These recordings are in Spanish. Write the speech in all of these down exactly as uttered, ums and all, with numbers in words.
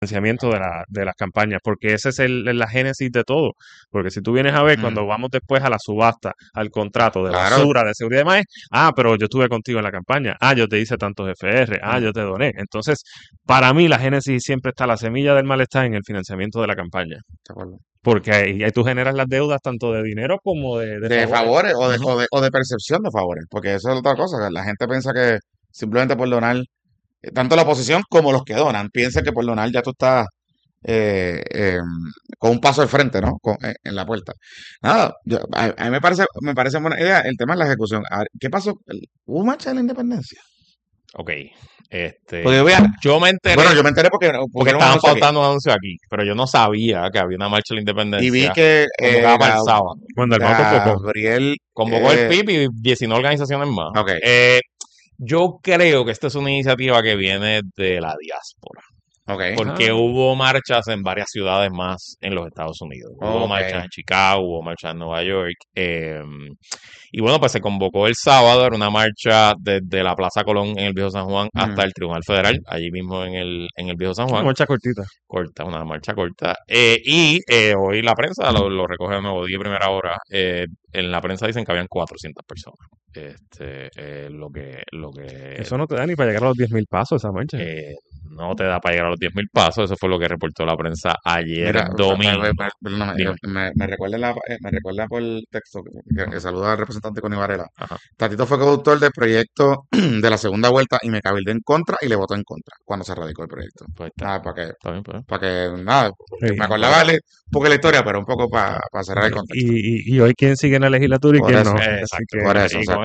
financiamiento de, la, de las campañas, porque esa es el, la génesis de todo. Porque si tú vienes a ver, mm. cuando vamos después a la subasta, al contrato de claro. basura, de seguridad y demás, ah, pero yo estuve contigo en la campaña, ah, yo te hice tantos F R, ah, mm. yo te doné. Entonces, para mí la génesis siempre está, la semilla del mal está en el financiamiento de la campaña. De acuerdo. Porque ahí, ahí tú generas las deudas tanto de dinero como de, de, de favores, favores o, de, uh-huh. o, de, o de percepción de favores, porque eso es otra cosa, la gente piensa que simplemente por donar, tanto la oposición como los que donan, piensan que por donar ya tú estás eh, eh, con un paso al frente, ¿no? Con, eh, en la puerta. Nada, yo, a, a mí me parece, me parece buena idea el tema de la ejecución. A ver, ¿qué pasó? ¿Hubo marcha de la independencia? Ok. Este, porque vea, yo me enteré. Bueno, yo me enteré porque, porque, porque estaban pautando un anuncio aquí, pero yo no sabía que había una marcha de la independencia. Y vi que eh, para el sábado. Cuando el voto Gabriel convocó eh, el P I B y diecinueve organizaciones más. Okay. Eh, yo creo que esta es una iniciativa que viene de la diáspora. Okay. Porque ah. hubo marchas en varias ciudades más en los Estados Unidos. Hubo okay. marchas en Chicago, hubo marchas en Nueva York. Eh, y bueno, pues se convocó el sábado, era una marcha desde la Plaza Colón en el Viejo San Juan mm. hasta el Tribunal Federal, allí mismo en el, en el Viejo San Juan. Una marcha cortita. Corta, una marcha corta. Eh, y eh, hoy la prensa lo, lo recoge de nuevo, día primera hora. Eh, en la prensa dicen que habían cuatrocientas personas. Este, eh, lo que, lo que... Eso no te da ni para llegar a los diez mil pasos esa marcha. Eh, no te da para llegar a los diez mil pasos, eso fue lo que reportó la prensa ayer Mira, domingo. Me, me, me, me, me, recuerda la, me recuerda por el texto que, que, que saluda al representante Connie Varela. Ajá. Tatito fue coautor del proyecto de la segunda vuelta y me cabildé en contra y le votó en contra cuando se radicó el proyecto. Pues nada, para que, bien, pues. para que, nada, sí, me acordaba un poco la historia, pero un poco para, para cerrar el contexto. Y, y, y hoy quién sigue en la legislatura y por quién eso, no. Exacto, que, por eso, y, exacto.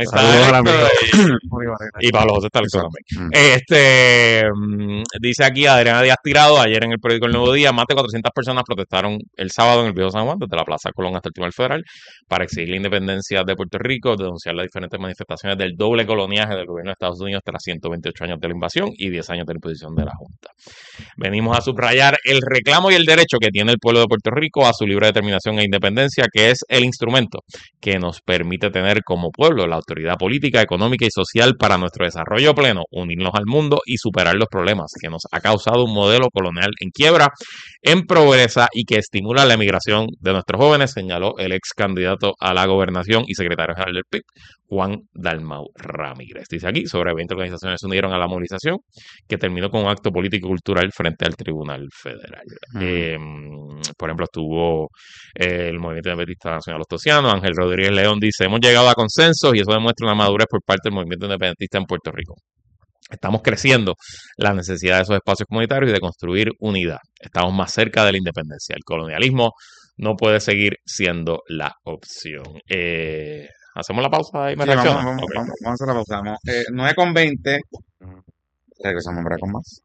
y, y para los otros también. Mm. Este, dice aquí Adriana Díaz Tirado, ayer en el periódico El Nuevo Día, más de cuatrocientas personas protestaron el sábado en el Viejo San Juan, desde la Plaza Colón hasta el Tribunal Federal, para exigir la independencia de Puerto Rico, denunciar las diferentes manifestaciones del doble coloniaje del gobierno de Estados Unidos tras ciento veintiocho años de la invasión y diez años de la imposición de la Junta. Venimos a subrayar el reclamo y el derecho que tiene el pueblo de Puerto Rico a su libre determinación e independencia, que es el instrumento que nos permite tener como pueblo la autoridad política, económica y social para nuestro desarrollo pleno, unirnos al mundo y superar los problemas que nos ha causado un modelo colonial en quiebra, en pobreza y que estimula la emigración de nuestros jóvenes, señaló el ex candidato a la gobernación y secretario general del P I B, Juan Dalmau Ramírez. Dice aquí, sobre veinte organizaciones se unieron a la movilización, que terminó con un acto político y cultural frente al Tribunal Federal. Uh-huh. Eh, por ejemplo, estuvo eh, el Movimiento Independentista Nacional Ostosiano, Ángel Rodríguez León dice, hemos llegado a consensos y eso demuestra una madurez por parte del movimiento independentista en Puerto Rico. Estamos creciendo la necesidad de esos espacios comunitarios y de construir unidad. Estamos más cerca de la independencia. El colonialismo no puede seguir siendo la opción. Eh, ¿Hacemos la pausa y me sí, reacciona? Vamos, vamos, okay. vamos, vamos a hacer la pausa. Vamos. Eh, nueve con veinte. Regresamos a con más.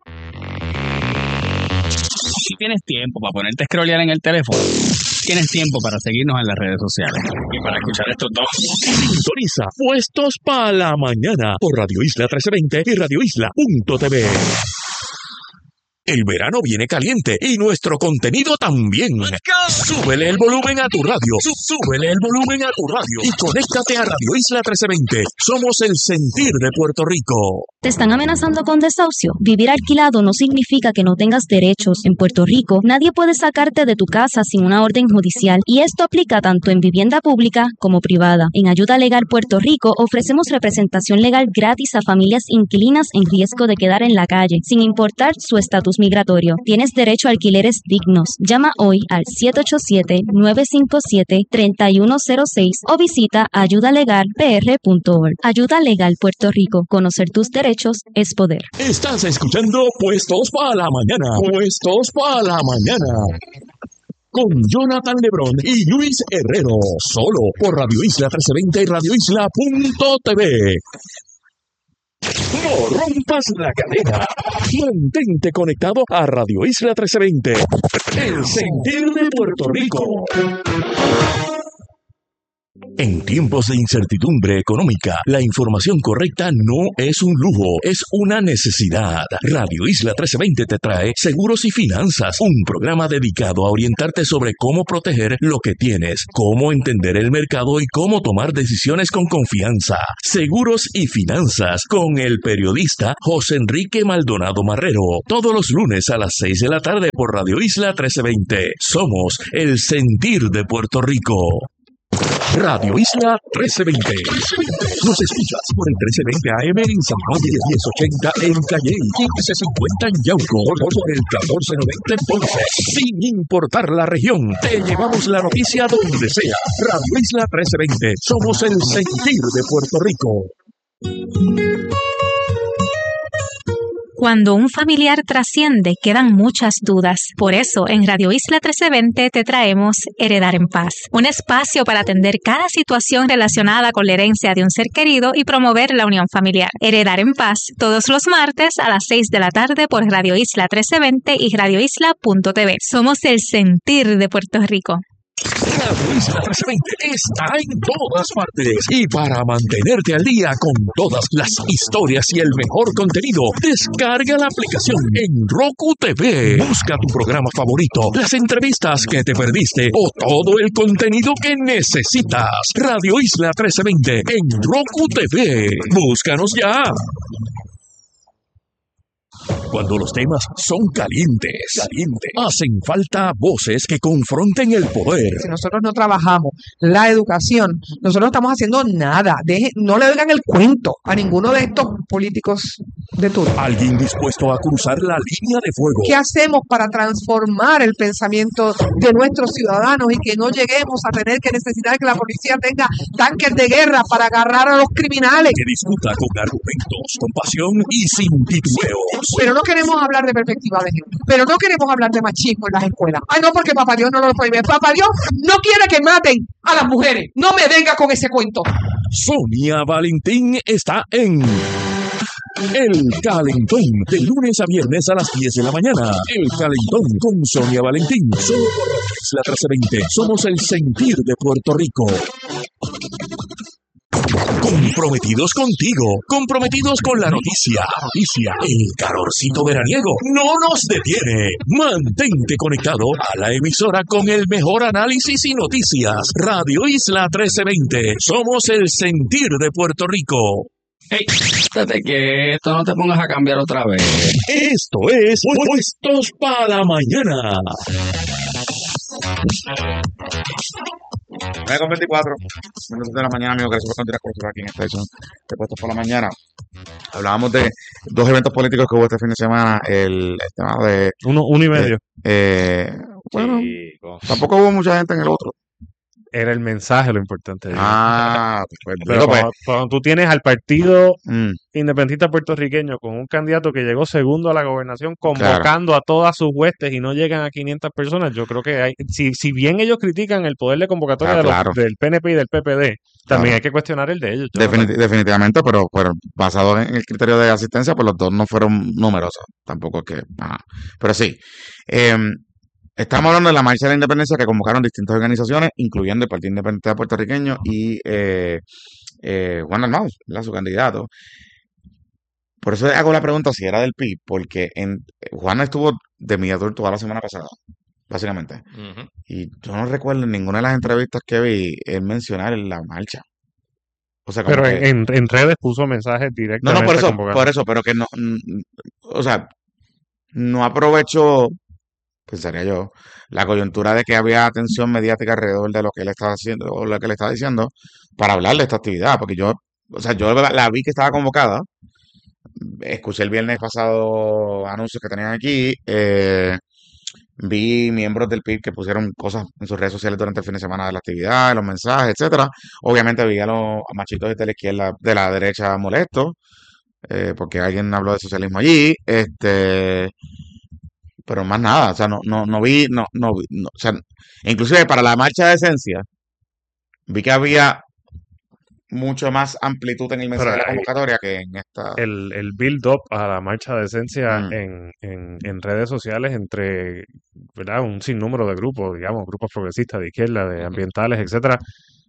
Si tienes tiempo para ponerte a scrollear en el teléfono, tienes tiempo para seguirnos en las redes sociales y para escuchar estos dos. Sintoniza Puestos para la Mañana por Radio Isla trece veinte y radio isla punto t v. El verano viene caliente y nuestro contenido también. Súbele el volumen a tu radio. Súbele el volumen a tu radio. Y conéctate a Radio Isla trece veinte. Somos el sentir de Puerto Rico. ¿Te están amenazando con desahucio? Vivir alquilado no significa que no tengas derechos. En Puerto Rico, nadie puede sacarte de tu casa sin una orden judicial. Y esto aplica tanto en vivienda pública como privada. En Ayuda Legal Puerto Rico ofrecemos representación legal gratis a familias inquilinas en riesgo de quedar en la calle, sin importar su estatus migratorio. Tienes derecho a alquileres dignos. Llama hoy al siete ocho siete, nueve cinco siete, tres uno cero seis o visita ayuda legal p r punto org. Ayuda Legal Puerto Rico. Conocer tus derechos es poder. Estás escuchando Puestos para la Mañana. Puestos para la Mañana. Con Jonathan Lebrón y Luis Herrero. Solo por Radio Isla trece veinte y radio isla punto t v. No rompas la cadena. Mantente conectado a Radio Isla trece veinte. El sentir de Puerto Rico. En tiempos de incertidumbre económica, la información correcta no es un lujo, es una necesidad. Radio Isla trece veinte te trae Seguros y Finanzas, un programa dedicado a orientarte sobre cómo proteger lo que tienes, cómo entender el mercado y cómo tomar decisiones con confianza. Seguros y Finanzas con el periodista José Enrique Maldonado Marrero, todos los lunes a las seis de la tarde por Radio Isla trece veinte. Somos el sentir de Puerto Rico. Radio Isla trece veinte. Nos escuchas por el trece veinte A M en San Juan y el diez ochenta en Calle, quince cincuenta en Yauco, por el catorce noventa en Ponce. Sin importar la región, te llevamos la noticia donde sea. Radio Isla trece veinte. Somos el sentir de Puerto Rico. Cuando un familiar trasciende, quedan muchas dudas. Por eso, en Radio Isla trece veinte te traemos Heredar en Paz, un espacio para atender cada situación relacionada con la herencia de un ser querido y promover la unión familiar. Heredar en Paz, todos los martes a las seis de la tarde por Radio Isla trece veinte y radio isla punto t v. Somos el sentir de Puerto Rico. Radio Isla trece veinte está en todas partes y para mantenerte al día con todas las historias y el mejor contenido, descarga la aplicación en Roku T V. Busca tu programa favorito, las entrevistas que te perdiste o todo el contenido que necesitas. Radio Isla trece veinte en Roku T V. Búscanos ya. Cuando los temas son calientes, calientes, hacen falta voces que confronten el poder. Si nosotros no trabajamos la educación, nosotros no estamos haciendo nada. Deje, no le oigan el cuento a ninguno de estos políticos de turno. Alguien dispuesto a cruzar la línea de fuego. ¿Qué hacemos para transformar el pensamiento de nuestros ciudadanos y que no lleguemos a tener que necesitar que la policía tenga tanques de guerra para agarrar a los criminales? Que discuta con argumentos, con pasión y sin titubeos. Pero no queremos hablar de perspectiva de género. Pero no queremos hablar de machismo en las escuelas. Ay, no, porque Papá Dios no lo prohíbe. Papá Dios no quiere que maten a las mujeres. No me venga con ese cuento. Sonia Valentín está en El Calentón, de lunes a viernes a las diez de la mañana. El Calentón con Sonia Valentín. Solo por Radio Isla trece veinte. Somos el sentir de Puerto Rico. Comprometidos contigo, comprometidos con la noticia. Noticia, el calorcito veraniego no nos detiene. Mantente conectado a la emisora con el mejor análisis y noticias. Radio Isla trece veinte. Somos el sentir de Puerto Rico. Hey, espérate que esto no te pongas a cambiar otra vez. Esto es Puestos para la Mañana. nueve con veinticuatro minutos de la mañana, amigo. Gracias por continuar con nosotros aquí en esta edición de Puestos por la Mañana. Hablábamos de dos eventos políticos que hubo este fin de semana. El, el tema de... Uno, uno y medio. Eh, eh, bueno, tampoco hubo mucha gente en el otro. Era el mensaje lo importante. Ah, pues, Pero digo, pues, cuando, cuando tú tienes al partido mm, independentista puertorriqueño con un candidato que llegó segundo a la gobernación convocando a todas sus huestes y no llegan a quinientas personas, yo creo que hay, si, si bien ellos critican el poder de convocatoria Ah, de los- claro. del P N P y del P P D, también Claro. hay que cuestionar el de ellos. yo no- definiti- definitivamente, pero, pero basado en el criterio de asistencia, pues los dos no fueron numerosos. Tampoco es que... ajá. Pero sí. Eh, estamos hablando de la Marcha de la Independencia que convocaron distintas organizaciones, incluyendo el Partido Independiente Puertorriqueño y eh, eh, Juan Dalmau, ¿verdad? Su candidato. Por eso hago la pregunta si era del P I B, porque en, Juan estuvo de mediador toda la semana pasada, básicamente. Ujú. Y yo no recuerdo en ninguna de las entrevistas que vi él mencionar la marcha. O sea, como Pero que... en, en- en redes puso mensajes No, directamente no, por eso, convocando. por eso, pero que no, mm, o sea, no aprovechó, pensaría yo, la coyuntura de que había atención mediática alrededor de lo que él estaba haciendo o lo que le estaba diciendo para hablar de esta actividad, porque yo, o sea, yo la, la vi que estaba convocada, escuché el viernes pasado anuncios que tenían aquí, eh, vi miembros del P I B que pusieron cosas en sus redes sociales durante el fin de semana de la actividad, los mensajes, etcétera. Obviamente vi a los machitos de la izquierda, de la derecha molestos, eh, porque alguien habló de socialismo allí, este, pero más nada, o sea, no, no, no vi, no, no, vi- no, o sea, inclusive para la marcha de esencia, vi que había mucho más amplitud en el mensaje de la Pero, eh, convocatoria que en esta. el, el build-up a la marcha de esencia Mm. en, en, en redes sociales entre, ¿verdad? Un sinnúmero de grupos, digamos, grupos progresistas de izquierda, de Ujú. ambientales, etcétera,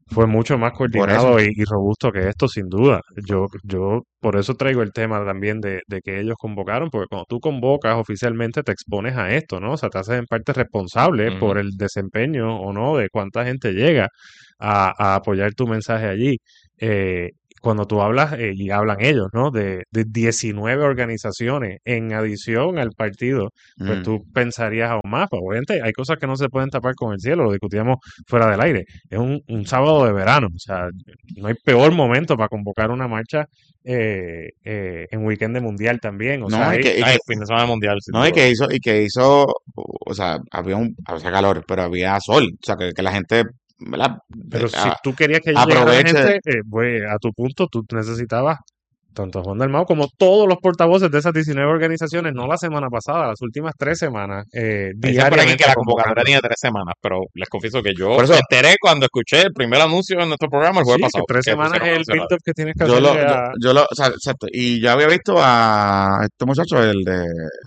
fue mucho más coordinado y, y robusto que esto, sin duda. Yo, yo por eso traigo el tema también de, de que ellos convocaron, porque cuando tú convocas oficialmente te expones a esto, ¿no? O sea, te haces en parte responsable Ujú. por el desempeño o no de cuánta gente llega a, a apoyar tu mensaje allí. Eh, cuando tú hablas, eh, y hablan ellos, ¿no? De, de diecinueve organizaciones en adición al partido, pues Mm. tú pensarías aún más. Pues, obviamente hay cosas que no se pueden tapar con el cielo, lo discutíamos fuera del aire. Es un, un sábado de verano, o sea, no hay peor momento para convocar una marcha eh, eh, en weekend de mundial también. O No, sea, y hay, que, y Ay, que, el fin de semana mundial, sin no, y duda. que hizo, y que hizo, o sea, había un, había calor, pero había sol, o sea, que, que la gente, ¿verdad? pero Eh, si a- tú querías que llegara la aproveche, gente, eh, pues, a tu punto, tú necesitabas tanto a Juan Dalmau como todos los portavoces de esas diecinueve organizaciones, no la semana pasada, las últimas tres semanas, eh, Dicen por aquí que diariamente la convocatoria convocando. tiene tres semanas, pero les confieso que yo por eso, me enteré cuando escuché el primer anuncio en nuestro programa el jueves Sí, que pasado, tres que semanas pusieron es el anuncio de radio. build-up que tienes que yo lo, hacerle yo, a... yo lo, o sea, exacto, y yo había visto a este muchacho, el de,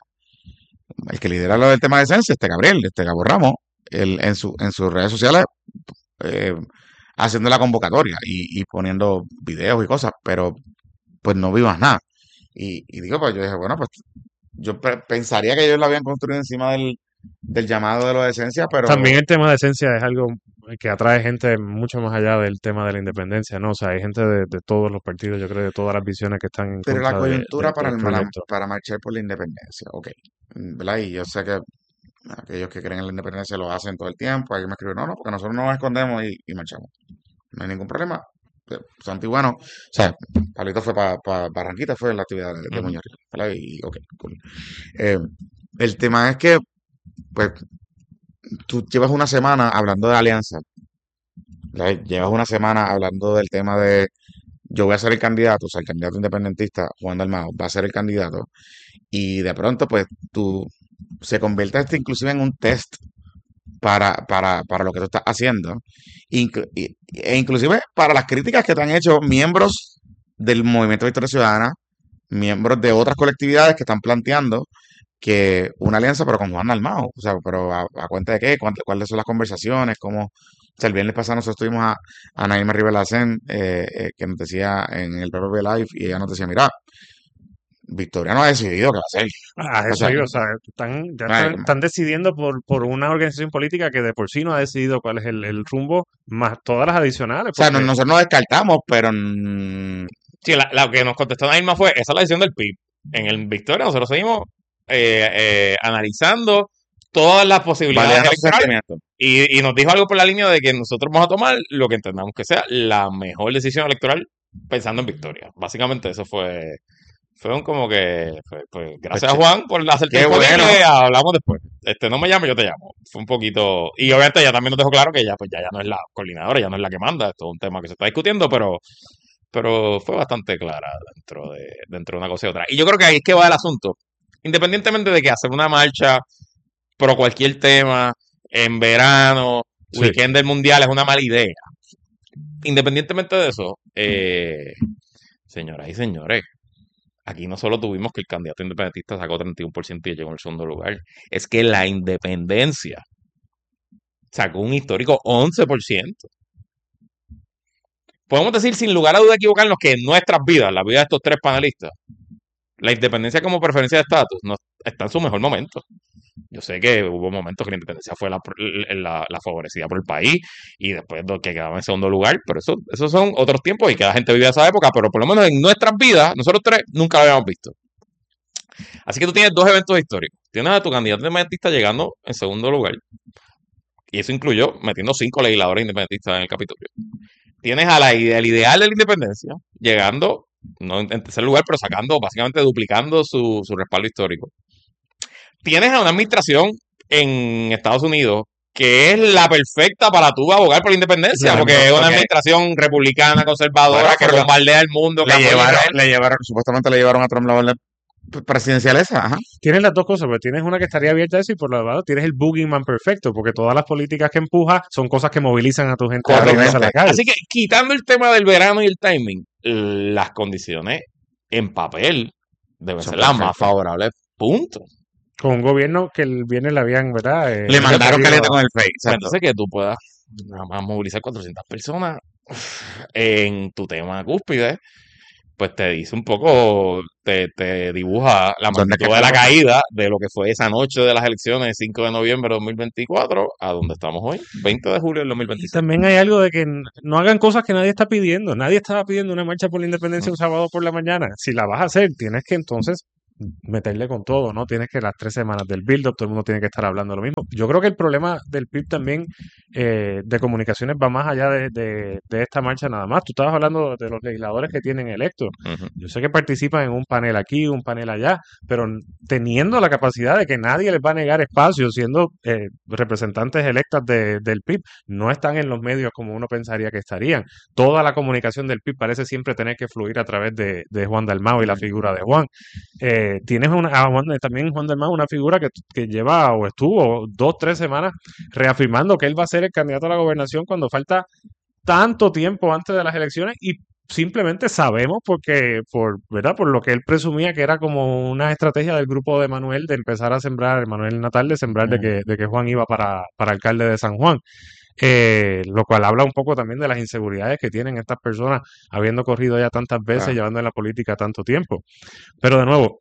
el que lidera lo del tema de esencia, este Gabriel, este Gabo Ramos, él, en su, en sus redes sociales, eh, haciendo la convocatoria y, y poniendo videos y cosas, pero pues no vi más nada. Y, y digo, pues yo dije, bueno, pues yo pe- pensaría que ellos lo habían construido encima del, del llamado de lo de esencia, También pero, el tema de esencia es algo que atrae gente mucho más allá del tema de la independencia, ¿no? O sea, hay gente de, de todos los partidos, yo creo, de todas las visiones que están en pero la contra de, coyuntura de- para, del el, para, proyecto. para marchar por la independencia, ok, ¿verdad? Y yo sé que aquellos que creen en la independencia lo hacen todo el tiempo, alguien me escribe, no, no, porque nosotros no nos escondemos y, y marchamos. No hay ningún problema. Eh, Santi, bueno, o sea, Pablito fue para Barranquita, fue la actividad de, de Ujú. Muñoz, ¿verdad? Y, ok, cool. Eh, el tema es que, pues, tú llevas una semana hablando de alianza, ¿verdad? Llevas una semana hablando del tema de yo voy a ser el candidato, o sea, el candidato independentista, Juan Dalmau, va a ser el candidato, y de pronto, pues, tú se convierte esto inclusive en un test para, para, para lo que tú estás haciendo, inclu- y- e inclusive para las críticas que te han hecho miembros del Movimiento Victoria Ciudadana, miembros de otras colectividades que están planteando que una alianza, pero con Juan Dalmau, o sea, pero a, a cuenta de qué, ¿Cuántas- cuáles son las conversaciones, cómo, o sea, el viernes pasado nosotros tuvimos a, a Naima Rivelasen, eh, eh, que nos decía en el P P P Live, y ella nos decía, mira, Victoria no ha decidido qué va a hacer. Ah, O eso sea, digo, o sea, están, ya ay, están, están decidiendo por, por una organización política que de por sí no ha decidido cuál es el, el rumbo, más todas las adicionales, o sea, no- porque nosotros nos descartamos, pero mm, Sí, la, la que nos contestó Nailma fue, esa es la decisión del P I B. En el Victoria nosotros seguimos eh, eh, analizando todas las posibilidades validando su electorales sentimiento. y, y nos dijo algo por la línea de que nosotros vamos a tomar lo que entendamos que sea la mejor decisión electoral pensando en Victoria. Básicamente eso fue, fue un como que, pues, pues, gracias a Pues, Juan por hacerte qué disponible, bueno. hablamos después. Este, no me llame, yo te llamo. Fue un poquito, y obviamente ella también nos dejó claro que ya, pues ya, ya no es la coordinadora, ya no es la que manda, esto es un tema que se está discutiendo, pero pero fue bastante clara dentro de, dentro de una cosa y otra. Y yo creo que ahí es que va el asunto. Independientemente de que hacer una marcha pro cualquier tema en verano, sí, weekend del mundial es una mala idea. Independientemente de eso, eh, señoras y señores, aquí no solo tuvimos que el candidato independentista sacó treinta y uno por ciento y llegó en el segundo lugar, es que la independencia sacó un histórico once por ciento. Podemos decir sin lugar a duda equivocarnos que en nuestras vidas, la vida de estos tres panelistas, la independencia como preferencia de estatus no está en su mejor momento. Yo sé que hubo momentos que la independencia fue la, la, la favorecida por el país y después que quedaba en segundo lugar, pero eso, esos son otros tiempos y que la gente vivía esa época, pero por lo menos en nuestras vidas, nosotros tres nunca lo habíamos visto. Así que tú tienes dos eventos históricos. Tienes a tu candidato independentista llegando en segundo lugar y eso incluyó metiendo cinco legisladores independentistas en el Capitolio. Tienes a la, al ideal de la independencia llegando, no en tercer lugar, pero sacando, básicamente duplicando su, su respaldo histórico. Tienes a una administración en Estados Unidos que es la perfecta para tú abogar por la independencia, Claro, porque es una ok. administración republicana, conservadora, Bueno, que pero bombardea el mundo. que le apoya a llevaron, Israel. le llevaron, supuestamente le llevaron a Trump la orden presidencial esa, ajá. tienes las dos cosas, pero tienes una que estaría abierta a eso y por lo lado tienes el boogeyman perfecto, porque todas las políticas que empuja son cosas que movilizan a tu gente a Correcto. reunirse a la calle. Así que quitando el tema del verano y el timing, las condiciones en papel deben Son ser las más perfectas. favorables, punto. Con un gobierno que el viernes le habían, ¿verdad? Eh, Le mandaron pedido- caliente con el fake, Pues exacto. entonces que tú puedas nada más movilizar cuatrocientas personas en tu tema cúspide, pues te dice un poco, te, te dibuja la magnitud de la caída de lo que fue esa noche de las elecciones, cinco de noviembre de dos mil veinticuatro, a donde estamos hoy, veinte de julio del dos mil veinticinco. Y también hay algo de que no hagan cosas que nadie está pidiendo. Nadie estaba pidiendo una marcha por la independencia un sábado por la mañana. Si la vas a hacer, tienes que entonces meterle con todo, ¿no? Tienes que las tres semanas del build-up, todo el mundo tiene que estar hablando lo mismo. Yo creo que el problema del P I B también eh, de comunicaciones va más allá de, de, de esta marcha nada más. Tú estabas hablando de los legisladores que tienen electos. Uh-huh. Yo sé que participan en un panel aquí, un panel allá, pero teniendo la capacidad de que nadie les va a negar espacio, siendo eh, representantes electas de, del P I B, no están en los medios como uno pensaría que estarían. Toda la comunicación del P I B parece siempre tener que fluir a través de, de Juan Dalmau y la figura de Juan. Eh, tienes una, a Juan, también Juan Dalmau, una figura que, que lleva o estuvo dos, tres semanas reafirmando que él va a ser el candidato a la gobernación cuando falta tanto tiempo antes de las elecciones y simplemente sabemos porque por verdad por lo que él presumía que era como una estrategia del grupo de Manuel de empezar a sembrar, Manuel Natal de sembrar uh-huh. de, que, de que Juan iba para, para alcalde de San Juan. Eh, lo cual habla un poco también de las inseguridades que tienen estas personas habiendo corrido ya tantas veces, ah. llevando en la política tanto tiempo. Pero de nuevo,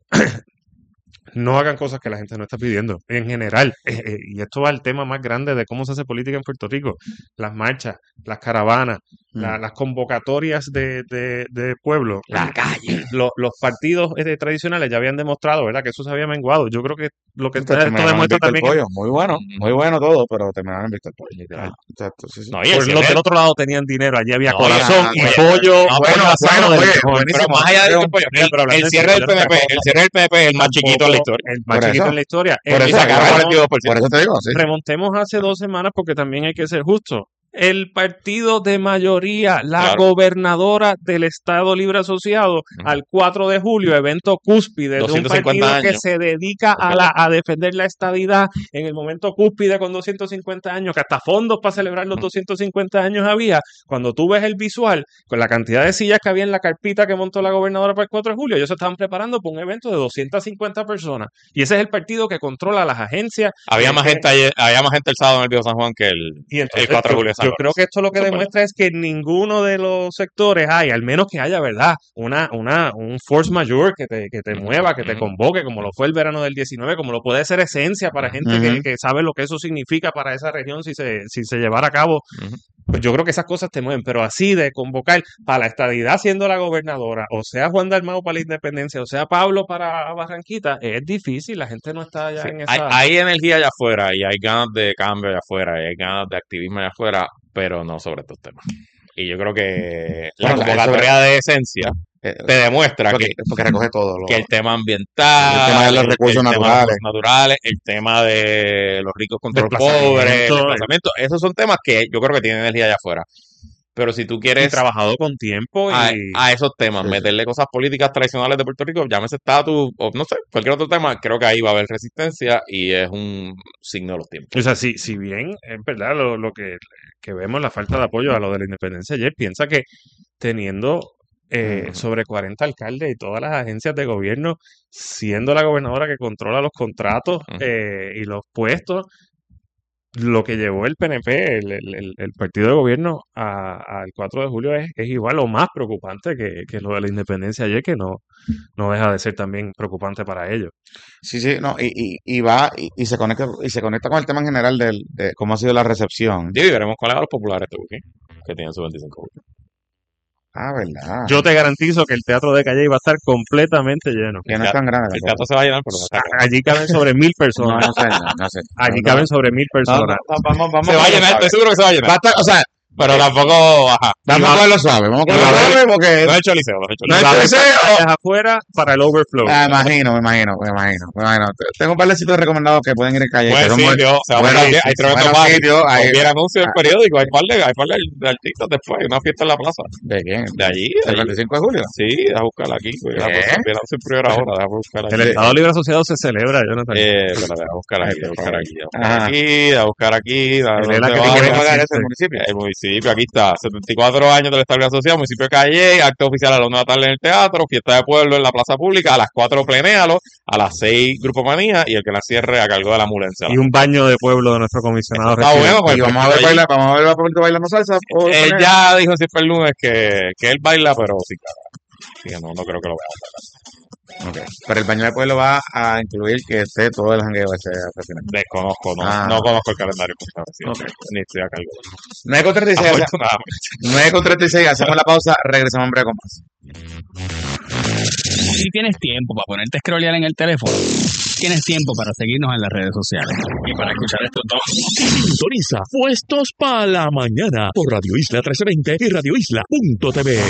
no hagan cosas que la gente no está pidiendo en general, eh, eh, y esto va al tema más grande de cómo se hace política en Puerto Rico, las marchas, las caravanas, mm. la, las convocatorias de, de, de pueblo, la calle, los, los partidos eh, tradicionales ya habían demostrado, ¿verdad?, que eso se había menguado. Yo creo que lo que esto demuestra también es... muy bueno, muy bueno todo, pero terminaron en Víctor Pollo, literal. Exacto, sí, sí. No, y el los del otro lado tenían dinero, allí había no, corazón ya, y ya, pollo, no, bueno, bueno, bueno, buenísimo. Pero más allá de Víctor Pollo, el, el, el cierre del P N P, el cierre del P N P es el más chiquito de la historia. El más chiquito en la historia. Por eso, remontemos, por eso te digo, sí. Remontemos hace dos semanas porque también hay que ser justos. El partido de mayoría, la claro. gobernadora del Estado Libre Asociado, uh-huh. al cuatro de julio, evento cúspide de un partido años. que se dedica a, la, a defender la estadidad en el momento cúspide con doscientos cincuenta años, que hasta fondos para celebrar los uh-huh. doscientos cincuenta años había. Cuando tú ves el visual, con la cantidad de sillas que había en la carpita que montó la gobernadora para el cuatro de julio, ellos se estaban preparando para un evento de doscientas cincuenta personas. Y ese es el partido que controla las agencias. Había más gente ayer, había más gente el sábado en el Viejo San Juan que el, y entonces, el cuatro de julio. Yo creo que esto lo que Eso demuestra puede. es que ninguno de los sectores hay, al menos que haya, ¿verdad?, una, una, un force majeure que te, que te mueva, que te convoque, como lo fue el verano del diecinueve, como lo puede ser Esencia para gente uh-huh. que, que sabe lo que eso significa para esa región si se, si se llevara a cabo. Uh-huh. Pues yo creo que esas cosas te mueven, pero así de convocar para la estadidad siendo la gobernadora, o sea Juan Dalmau para la independencia, o sea Pablo para Barranquita, es difícil, la gente no está allá sí, en esa... Hay, hay energía allá afuera y hay ganas de cambio allá afuera y hay ganas de activismo allá afuera, pero no sobre estos temas. Y yo creo que la bueno, convocatoria de Esencia eh, te demuestra porque, que, porque recoge todo lo, que el tema ambiental, el tema de los recursos el naturales, tema de los naturales, el tema de los ricos contra los pobres, el desplazamiento, esos son temas que yo creo que tienen energía allá afuera. Pero si tú quieres... Y trabajado con tiempo y... A, a esos temas, sí. meterle cosas políticas tradicionales de Puerto Rico, llámese estatus o no sé, cualquier otro tema, creo que ahí va a haber resistencia y es un signo de los tiempos. O sea, si, si bien es verdad lo, lo que, que vemos, la falta de apoyo a lo de la independencia ayer, piensa que teniendo eh, uh-huh. sobre cuarenta alcaldes y todas las agencias de gobierno, siendo la gobernadora que controla los contratos uh-huh. eh, y los puestos, lo que llevó el P N P, el, el, el partido de gobierno, al cuatro de julio es, es igual o más preocupante que, que lo de la independencia ayer, que no, no deja de ser también preocupante para ellos. Sí, sí, no, y, y, y va y, y se conecta y se conecta con el tema en general del, de cómo ha sido la recepción. Sí, y veremos cuáles son los populares ¿sí? que tienen su veinticinco julio. Ah, verdad. Yo te garantizo que el Teatro de Calle va a estar completamente lleno. Que no es tan grande. El teatro se va a llenar, pero no está grande. Allí caben sobre mil personas. No, no sé, no, no sé. Allí no, caben no. sobre mil personas. No, no, vamos, vamos. Se va a llenar, estoy seguro que se va a llenar. Va a estar, o sea, pero tampoco, ajá. Vamos a cogerlo suave, vamos a cogerlo suave porque... No he hecho liceo, no he hecho liceo. No he hecho liceo. Afuera para el overflow. Ah, me imagino, me imagino, me imagino, me imagino. Tengo un par de sitios recomendados que pueden ir en calle. Buen sitio, se va a ver, hay tremendo sitio. Hay anuncios en el periódico, hay par de, hay par de artistas después, hay una fiesta en la plaza. ¿De quién? De allí. ¿El veinticinco de julio? Sí, deja buscarla aquí. Viene hace primera hora, deja buscarla aquí. El Estado Libre Asociado se celebra, yo no sé. Eh, pero deja buscar aquí, deja buscar aquí, deja buscar aquí, deja buscar aquí. ¿El municipio? El municipio. Sí, pero aquí está, setenta y cuatro años del Estado Asociado, municipio de Calle, acto oficial a las nueve de la tarde en el teatro, fiesta de pueblo en la plaza pública, a las cuatro plenéalo, a las seis Grupo Manía y el que la cierre a cargo de la ambulancia. Y un baño de pueblo de nuestro comisionado. Está bueno, pues, y vamos a ver baila, vamos a ver a Pablito bailando salsa. o- Él ya dijo siempre el lunes que, que él baila, pero sí, claro. Así que no, no creo que lo veamos. Ok. Pero el baño de pueblo va a incluir que esté todo el jangueo ese al final. Desconozco, no, Ah. no conozco el calendario. Sí, Ok. ni estoy a cargo. nueve con treinta y seis, Afortunadamente. nueve con treinta y seis, hacemos la pausa, regresamos en breve con más. Si tienes tiempo para ponerte a scrollear en el teléfono, tienes tiempo para seguirnos en las redes sociales y para escuchar estos dos. Sintoniza Puestos para la Mañana por Radio Isla trece veinte y radio isla punto t v.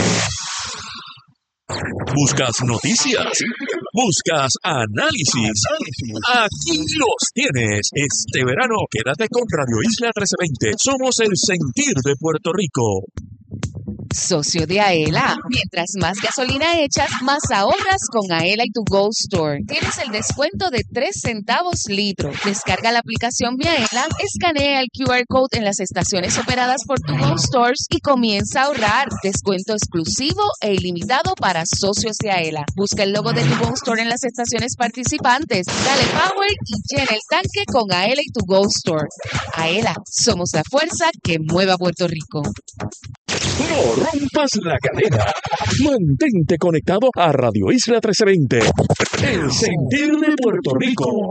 ¿Buscas noticias? ¿Buscas análisis? Aquí los tienes. Este verano quédate con Radio Isla trece veinte. Somos el sentir de Puerto Rico. Socio de Aela. Mientras más gasolina echas, más ahorras con Aela y tu Go Store. Tienes el descuento de tres centavos litro. Descarga la aplicación Mi Aela, escanea el Q R Code en las estaciones operadas por tu Go Stores y comienza a ahorrar. Descuento exclusivo e ilimitado para socios de Aela. Busca el logo de tu Go Store en las estaciones participantes. Dale power y llena el tanque con Aela y tu Go Store. Aela, somos la fuerza que mueve a Puerto Rico. No rompas la cadena. Mantente conectado a Radio Isla trece veinte. El sentir de Puerto Rico.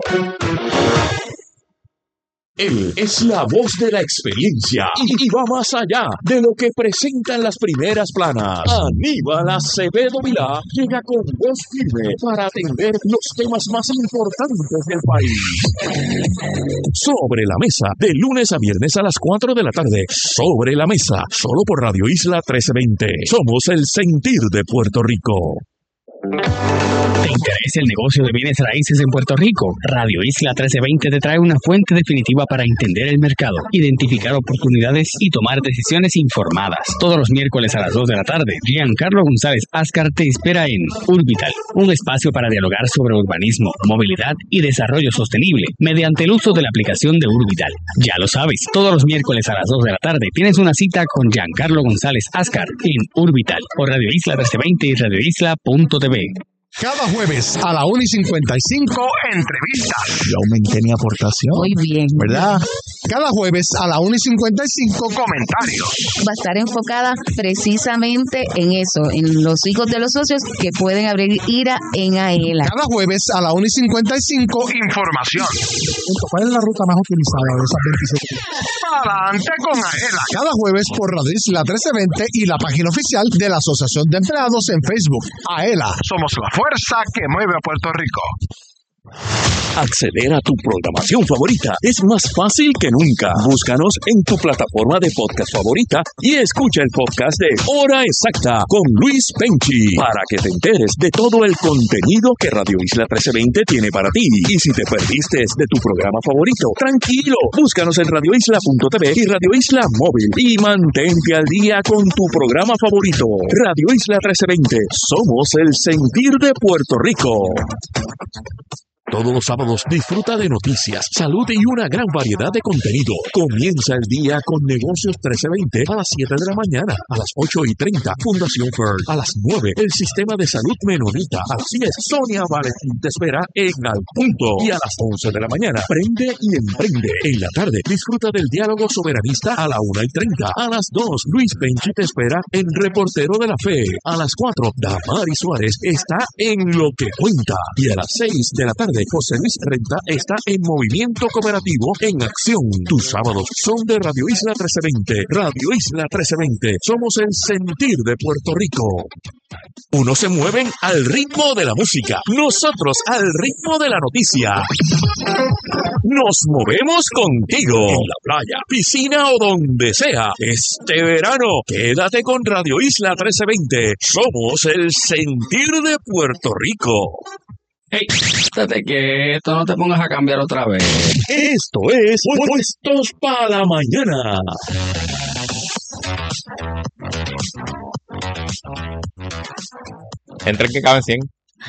Él es la voz de la experiencia y, y va más allá de lo que presentan las primeras planas. Aníbal Acevedo Vilá llega con voz firme para atender los temas más importantes del país. Sobre la mesa, de lunes a viernes a las cuatro de la tarde. Sobre la mesa, solo por Radio Isla trece veinte. Somos el sentir de Puerto Rico. ¿Te interesa el negocio de bienes raíces en Puerto Rico? Radio Isla trece veinte te trae una fuente definitiva para entender el mercado, identificar oportunidades y tomar decisiones informadas. Todos los miércoles a las dos de la tarde, Giancarlo González Ascar te espera en Urbital, un espacio para dialogar sobre urbanismo, movilidad y desarrollo sostenible mediante el uso de la aplicación de Urbital. Ya lo sabes, todos los miércoles a las dos de la tarde tienes una cita con Giancarlo González Ascar en Urbital por Radio Isla trece veinte y radio isla punto t v. Cada jueves a la una y cincuenta y cinco, entrevistas. Yo aumenté mi aportación. Muy bien. ¿Verdad? Cada jueves a la una y cincuenta y cinco, comentarios. Va a estar enfocada precisamente en eso, en los hijos de los socios que pueden abrir IRA en Aela. Cada jueves a la una y cincuenta y cinco, información. ¿Cuál es la ruta más utilizada de esas veintisiete? Adelante con Aela. Cada jueves por Radio Isla trece veinte y la página oficial de la Asociación de Empleados en Facebook. Aela, somos la fuerza que mueve a Puerto Rico. Acceder a tu programación favorita es más fácil que nunca. Búscanos en tu plataforma de podcast favorita y escucha el podcast de Hora Exacta con Luis Penchi para que te enteres de todo el contenido que Radio Isla trece veinte tiene para ti. Y si te perdiste de tu programa favorito, tranquilo, búscanos en radio isla punto t v y Radio Isla Móvil y mantente al día con tu programa favorito. Radio Isla trece veinte, somos el sentir de Puerto Rico. Todos los sábados disfruta de noticias, salud y una gran variedad de contenido. Comienza el día con Negocios trece veinte a las siete de la mañana, a las ocho y treinta, Fundación Fern, a las nueve, el Sistema de Salud Menonita, a las diez, Sonia Valentín te espera en Al Punto, y a las once de la mañana, Prende y Emprende. En la tarde, disfruta del diálogo soberanista a la una y treinta, a las dos, Luis Penchi te espera en Reportero de la Fe, a las cuatro, Damari Suárez está en Lo que Cuenta, y a las seis de la tarde, José Luis Renta está en Movimiento Cooperativo en Acción. Tus sábados son de Radio Isla trece veinte. Radio Isla trece veinte. Somos el sentir de Puerto Rico. Unos se mueven al ritmo de la música, nosotros al ritmo de la noticia. Nos movemos contigo en la playa, piscina o donde sea. Este verano, quédate con Radio Isla trece veinte. Somos el sentir de Puerto Rico. Hey, estate quieto, no te pongas a cambiar otra vez. Esto es Puestos para la Mañana. Entre que caben cien.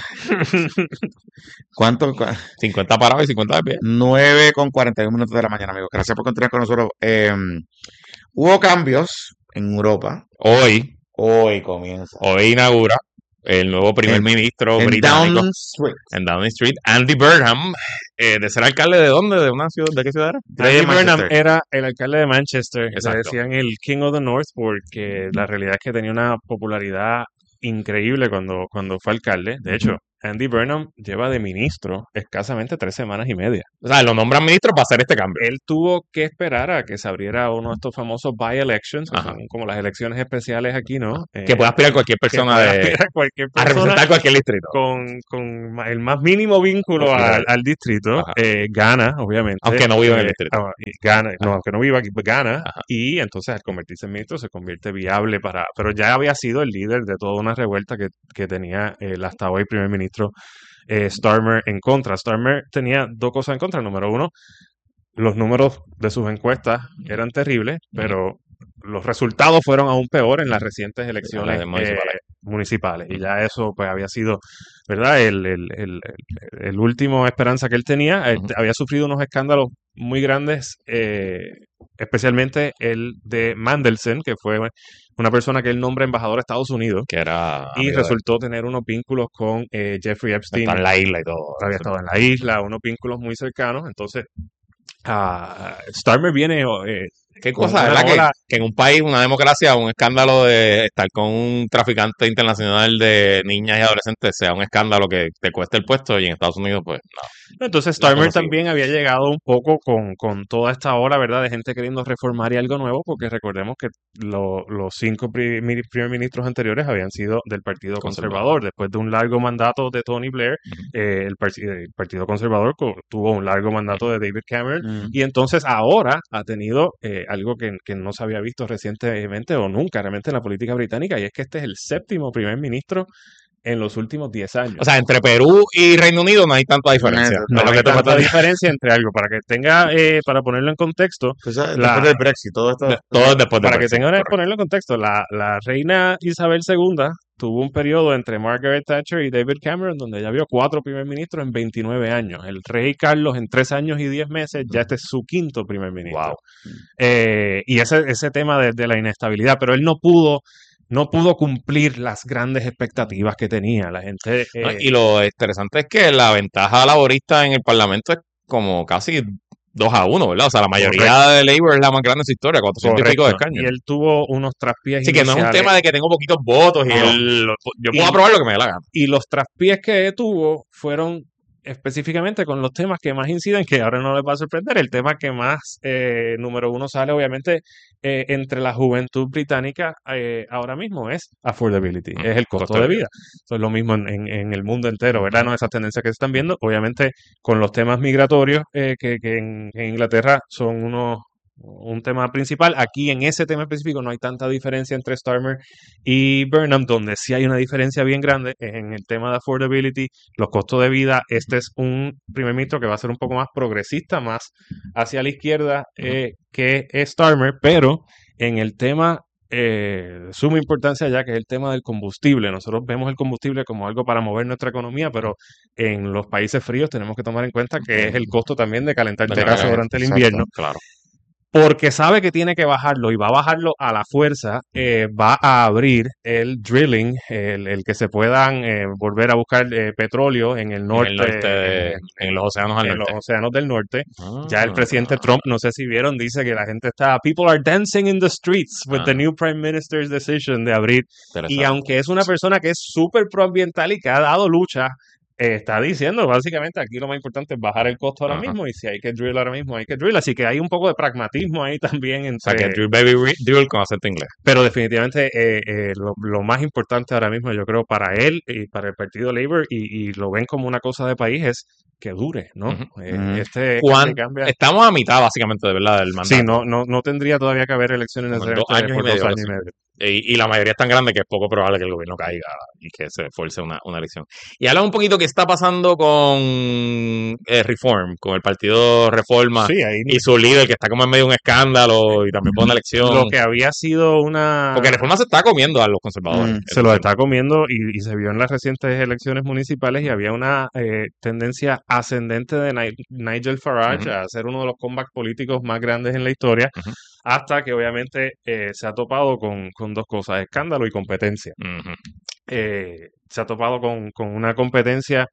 ¿Cuánto? cincuenta parados y cincuenta de pie. nueve con cuarenta y un minutos de la mañana, amigos. Gracias por continuar con nosotros. Eh, Hubo cambios en Europa. Hoy, Hoy comienza. hoy inaugura el nuevo primer En- ministro En británico Downing Street. en Downing Street, Andy Burnham, eh, de ser alcalde de dónde, de una ciudad, ¿de qué ciudad era? de Andy Burnham Manchester. era el alcalde de Manchester. Le Exacto. decían el King of the North porque la realidad es que tenía una popularidad increíble cuando, cuando fue alcalde. De hecho, Andy Burnham lleva de ministro escasamente tres semanas y media. O sea, lo nombran ministro para hacer este cambio. Él tuvo que esperar a que se abriera uno de estos famosos by-elections, que Ajá. son como las elecciones especiales aquí, ¿no? Que Eh, pueda aspirar cualquier que persona pueda de, aspirar cualquier a persona representar cualquier distrito. con, con ma- el más mínimo vínculo Pues, al, mira. al distrito, Ajá. eh, gana, obviamente. Aunque no viva en el eh, distrito. ah, y gana, no, Ajá. aunque no viva aquí, pues gana, Ajá. y entonces al convertirse en ministro se convierte viable para... Pero ya había sido el líder de toda una revuelta que, que tenía el hasta hoy primer ministro eh, Starmer en contra. Starmer tenía dos cosas en contra. Número uno, los números de sus encuestas eran terribles, pero los resultados fueron aún peor en las recientes elecciones Las municipales. eh, municipales. Y ya eso pues había sido, ¿verdad? El, el, el, el- el último esperanza que él tenía. Eh, Ujú. había sufrido unos escándalos muy grandes, eh, especialmente el de Mandelson, que fue una persona que él nombra embajador a Estados Unidos. Que era Y amigo de- resultó tener unos vínculos con eh, Jeffrey Epstein. está en la isla y todo. Había estado en la isla, unos vínculos muy cercanos. Entonces, ah, Starmer viene eh, Qué con cosa, una ¿verdad? Que, ola- que en un país, una democracia, un escándalo de estar con un traficante internacional de niñas y adolescentes sea un escándalo que te cueste el puesto, y en Estados Unidos, pues, no. Entonces La Starmer cosa sigue. también había llegado un poco con, con toda esta ola, ¿verdad? De gente queriendo reformar y algo nuevo, porque recordemos que lo- los cinco pri- mi- primer ministros anteriores habían sido del Partido Conservador. Conservador. Después de un largo mandato de Tony Blair, Ujú. eh, el, par- el Partido Conservador co- tuvo un largo mandato de David Cameron. Mm. Y entonces ahora ha tenido eh, algo que, que no se había visto recientemente o nunca realmente en la política británica, y es que este es el séptimo primer ministro en los últimos diez años. O sea, entre Perú y Reino Unido no hay tanta diferencia. No, Es lo no que hay tú me tanta estás diciendo. diferencia entre algo. Para que tenga, eh, para ponerlo en contexto, Tú sabes, La- después del Brexit, todo esto. de- Todo es después de para que Brexit, tengan correcto. ponerlo en contexto, la, la reina Isabel segunda tuvo un periodo entre Margaret Thatcher y David Cameron donde ella vio cuatro primer ministros en veintinueve años. El rey Carlos en tres años y diez meses, ya este es su quinto primer ministro. Wow. Eh, y ese, ese tema de, de la inestabilidad, pero él no pudo, no pudo cumplir las grandes expectativas que tenía. La gente... ¿No? eh, Y lo interesante es que la ventaja laborista en el Parlamento es como casi dos a uno, ¿verdad? O sea, la mayoría de Labour es la más grande de su historia, cuatrocientos y pico de correcto. escaños. Y él tuvo unos traspiés Así que no es un iniciales. tema de que tengo poquitos votos y No. él- yo Y- puedo aprobar lo que me dé la gana. Y los traspiés que tuvo fueron específicamente con los temas que más inciden, que ahora no les va a sorprender. El tema que más, eh, número uno, sale obviamente eh, entre la juventud británica eh, ahora mismo es affordability, Mm, es el costo, costo de de vida. vida. Eso es lo mismo en, en- en el mundo entero, ¿verdad? No, esas tendencias que se están viendo, obviamente con los temas migratorios eh, que, que en, en Inglaterra son unos un tema principal. Aquí en ese tema específico no hay tanta diferencia entre Starmer y Burnham, donde sí hay una diferencia bien grande es en el tema de affordability, los costos de vida. Este es un primer ministro que va a ser un poco más progresista, más hacia la izquierda eh, que Starmer, pero en el tema eh, de suma importancia ya que es el tema del combustible. Nosotros vemos el combustible como algo para mover nuestra economía, pero en los países fríos tenemos que tomar en cuenta que es el costo también de calentarte De casa calentar, durante el exacto. invierno. Claro. Porque sabe que tiene que bajarlo y va a bajarlo a la fuerza, eh, va a abrir el drilling, el, el que se puedan eh, volver a buscar eh, petróleo en el En norte, el norte de- en, en los océanos al en norte. los océanos del norte. Ya el Ah. presidente Trump, no sé si vieron, dice que la gente está, people are dancing in the streets with the Ah. new prime minister's decision de abrir. Y Interesante. aunque es una persona que es súper proambiental y que ha dado lucha, eh, está diciendo básicamente aquí lo más importante es bajar el costo ahora Ajá. mismo, y si hay que drill ahora mismo hay que drill, así que hay un poco de pragmatismo ahí también O entre, sea, que Drill Baby Re- Drill con acento inglés. pero definitivamente eh, eh, lo, lo más importante ahora mismo yo creo para él y para el Partido Labour, y, y lo ven como una cosa de país, es que dure, ¿no? Ujú. Eh, Ujú. Este Juan, cambia, cambia. Estamos a mitad, básicamente, de verdad, del mandato. Sí, no, no, no tendría todavía que haber elecciones Como en necesariamente dos años y por medio, dos años y sí. medio. Y, y la mayoría es tan grande que es poco probable que el gobierno caiga y que se fuerce una, una elección. Y habla un poquito qué está pasando con eh, Reform, con el partido Reforma Sí, ahí y su líder que está como en medio de un escándalo y también por una elección. lo que había sido una... Porque Reforma se está comiendo a los conservadores. Mm, se lo está comiendo, y, y se vio en las recientes elecciones municipales, y había una eh, tendencia ascendente de Ni- Nigel Farage Ujú. a ser uno de los comebacks políticos más grandes en la historia. Ujú. hasta que obviamente eh, se ha topado con, con dos cosas, escándalo y competencia. Ujú. Eh, se ha topado con, con una competencia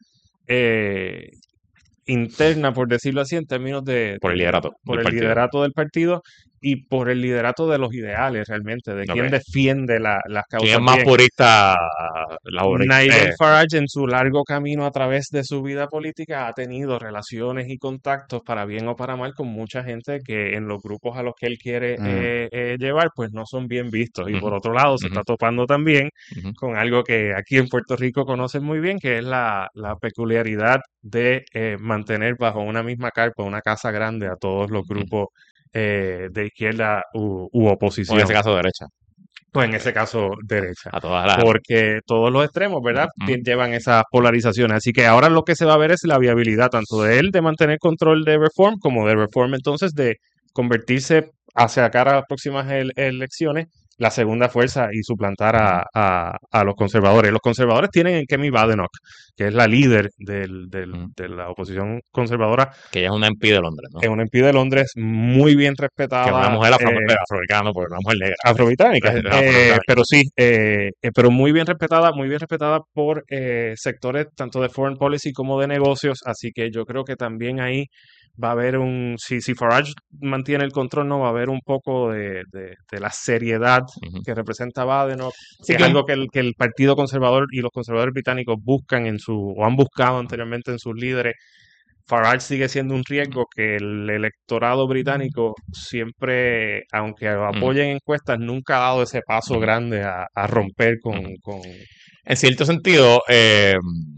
eh, interna, por decirlo así, en términos de... Por el liderato Por del el partido. liderato del partido y por el liderato de los ideales realmente, de quién Ok. defiende la, las causas ¿Quién es más bien. purista laborista? Nigel Eh, Farage en su largo camino a través de su vida política ha tenido relaciones y contactos para bien o para mal con mucha gente que en los grupos a los que él quiere Mm. eh, eh, llevar pues no son bien vistos. Y Ujú, por otro lado se ujú. está topando también ujú. con algo que aquí en Puerto Rico conocen muy bien, que es la, la peculiaridad de eh, mantener bajo una misma carpa, una casa grande a todos los grupos eh, de izquierda u, u O oposición. en ese caso derecha. Pues en ese caso derecha. A todas las... Porque todos los extremos, ¿verdad? Ujú. Tien- Llevan esas polarizaciones. Así que ahora lo que se va a ver es la viabilidad tanto de él de mantener control de Reform como de Reform entonces de convertirse hacia cara a las próximas el- elecciones la segunda fuerza y suplantar a, a- a los conservadores. Los conservadores tienen en Kemi Badenoch, que es la líder del- del- Ujú. de la oposición conservadora, Que ella es una M P de Londres, ¿no? es una M P de Londres muy bien Que es respetada. una mujer afro- eh, afroamericana, porque una mujer negra. afrobritánica, Eh, eh, afrobritánica. pero sí, eh, eh, pero muy bien respetada, muy bien respetada por eh, sectores tanto de foreign policy como de negocios, así que yo creo que también ahí va a haber un, si, si Farage mantiene el control, no va a haber un poco de, de- de la seriedad Ujú. que representa Badenoch, Sí que es que- algo que el, que el Partido Conservador y los conservadores británicos buscan en su, o han buscado anteriormente en sus líderes. Farage sigue siendo un riesgo que el electorado británico siempre, aunque lo apoyen en encuestas, nunca ha dado ese paso Ujú. grande a, a romper con, Ujú. con... En cierto sentido, eh,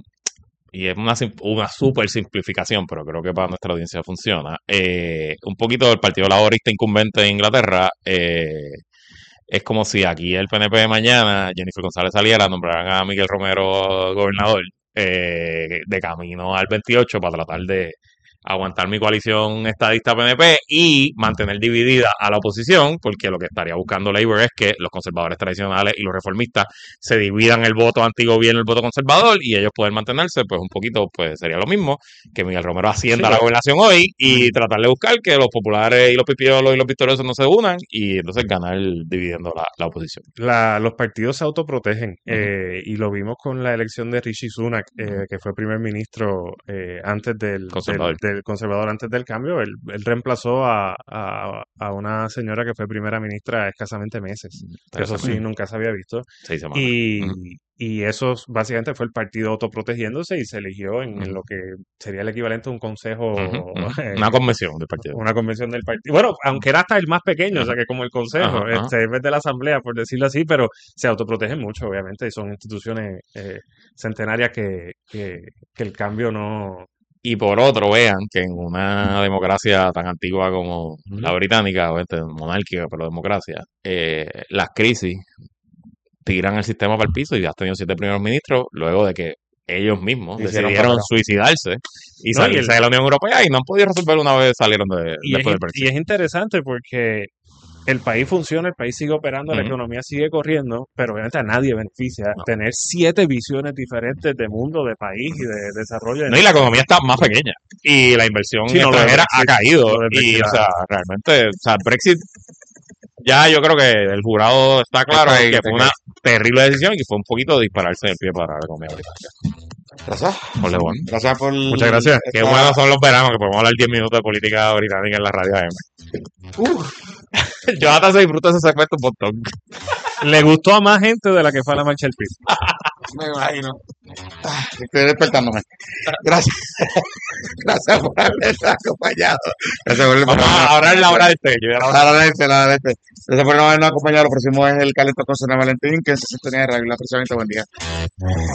y es una, sim- una súper simplificación, pero creo que para nuestra audiencia funciona, eh, un poquito del Partido Laborista incumbente de Inglaterra, eh, es como si aquí el P N P de mañana, Jennifer González saliera, nombraran a Miguel Romero gobernador, eh, de camino al veintiocho para tratar de aguantar mi coalición estadista P N P y mantener dividida a la oposición, porque lo que estaría buscando Labour es que los conservadores tradicionales y los reformistas se dividan el voto antigobierno, el voto conservador, y ellos poder mantenerse, pues un poquito, pues sería lo mismo que Miguel Romero ascienda Sí, a la pero- gobernación hoy y tratar de buscar que los populares y los pipiolos y los victoriosos no se unan y entonces ganar dividiendo la, la oposición. La- los partidos se autoprotegen Ujú. eh, y lo vimos con la elección de Rishi Sunak, eh, Ujú. que fue primer ministro eh, antes del Conservador. del- del conservador antes del cambio. Él, él reemplazó a, a- a una señora que fue primera ministra escasamente meses. Que eso sí, Interesante. nunca se había visto. Seis semanas. Y, Ujú. y eso básicamente fue el partido autoprotegiéndose y se eligió en, en Ujú. lo que sería el equivalente a un consejo, Ujú, ujú. eh, Una convención del partido. una convención del partido. Bueno, aunque era hasta el más pequeño, o sea que como el consejo, Ajá, ajá. este, en vez de la asamblea, por decirlo así, pero se autoprotegen mucho, obviamente, y son instituciones eh, centenarias que, que, que el cambio no... Y por otro, vean que en una democracia tan antigua como la Ujú. británica, o este, monárquica, pero democracia, eh, las crisis tiran el sistema para el piso y has tenido siete primeros ministros luego de que ellos mismos Hicieron decidieron papelón. suicidarse y No, y salirse el- de la Unión Europea y no han podido resolver una vez salieron de, Y es, después del in- y Brexit. es interesante porque el país funciona, el país sigue operando, la Ujú. economía sigue corriendo, pero obviamente a nadie beneficia No. tener siete visiones diferentes de mundo, de país y de desarrollo. No, y la economía está más pequeña. Y la inversión Sí, no, lo de extranjera ha Brexit- caído. lo de Y, Brexit, o sea, realmente, o sea, Brexit, ya yo creo que el jurado está claro Está ahí, que está fue una terrible decisión y que fue un poquito dispararse en el pie para la economía británica. Gracias. Por lo bueno. Gracias por. Muchas gracias. Qué esta- buenos son los veranos que podemos hablar diez minutos de política británica en la radio A M. Yo hasta se disfruto ese segmento un montón. Le gustó a más gente de la que fue a la marcha del P I B. Me imagino. Ah, Estoy despertándome. Gracias. Gracias por haberme acompañado. Gracias por Vamos a ahorrar la hora del té. Yo ya la- La hora este, la hora este. Gracias por no habernos acompañado. Lo próximo es el Calentón con Sonia Valentín, que se sintonía de Radio La Precisamente. Buen día.